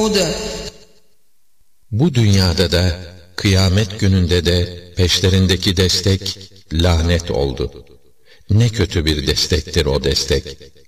Bu dünyada da, kıyamet gününde de peşlerindeki destek lanet oldu. Ne kötü bir destektir o destek.